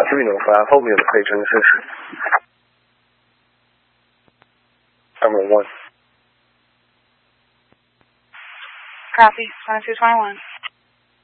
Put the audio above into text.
305, hold me on the page on this. Terminal 1. Copy, 2221.